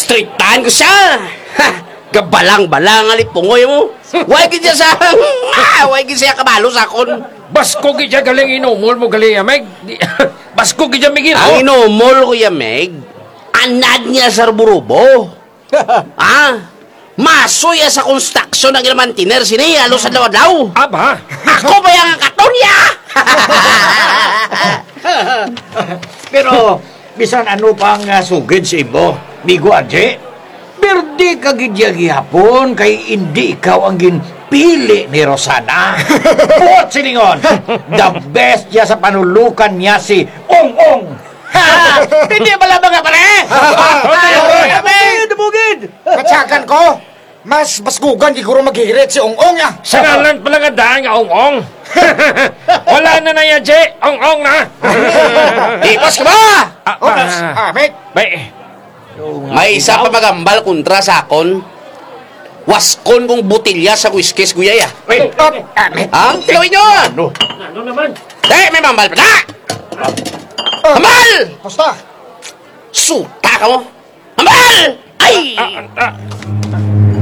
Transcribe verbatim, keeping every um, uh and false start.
Streetan ko siya. Ha, gabalang-balang alipungoy mo. Huwag ka siya sa... Huwag ka siya kabalo sa akon. Basko gidya galing inumol mo galing ameg. Di- Basko gidya migin Ang mo. inomol, Kuya Meg, anad niya sa burubo. Ah, masoy sa construction ng ilang tiner siniyalo sa daw. Aba. Ako ba yung katon niya? Pero, bisan ano pang uh, sugid sa imo, Migo Adje, pero di ka gidya gihapon kay hindi ikaw ang ginpili ni Rosana. Buot silingon, the best niya sa panulukan niya si Ong Ong. Ha! Hindi pala mga pare! Bugid! Bugid! Katsakan ko, mas baskugan siguro maghihirit si Ong-Ong ah. Sa ngalan pala nga daan nga ong-ong. Wala na na yan, Je. Ong-ong na. Ipos ka ba? Ah, Oh, nas, ah, mate. Bay. May isa pa magambal kontra sa akon. Waskon kong butilya sa whiskys, kuya ya. Wait, oh, ah, mate. Ang tilawin nyo! Ano? Ano naman? Eh, may mambal pa na! Mambal! Basta. Suta ka mo! Mambal! Ay! Ah, ah, ah.